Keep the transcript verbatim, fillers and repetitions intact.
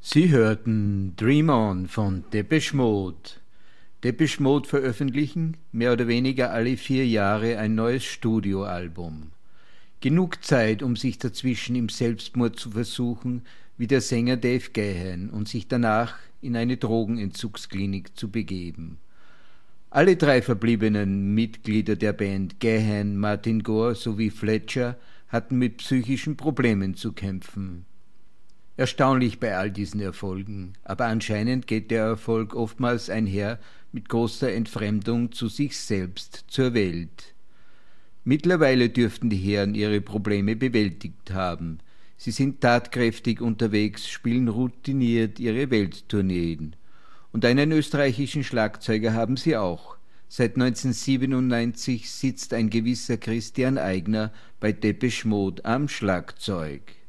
Sie hörten Dream On von Depeche Mode. Depeche Mode veröffentlichen mehr oder weniger alle vier Jahre ein neues Studioalbum. Genug Zeit, um sich dazwischen im Selbstmord zu versuchen, wie der Sänger Dave Gahan, und sich danach in eine Drogenentzugsklinik zu begeben. Alle drei verbliebenen Mitglieder der Band, Gahan, Martin Gore sowie Fletcher, hatten mit psychischen Problemen zu kämpfen. Erstaunlich bei all diesen Erfolgen, aber anscheinend geht der Erfolg oftmals einher mit großer Entfremdung zu sich selbst, zur Welt. Mittlerweile dürften die Herren ihre Probleme bewältigt haben. Sie sind tatkräftig unterwegs, spielen routiniert ihre Welttourneen. Und einen österreichischen Schlagzeuger haben sie auch. Seit neunzehnhundertsiebenundneunzig sitzt ein gewisser Christian Eigner bei Depeche Mode am Schlagzeug.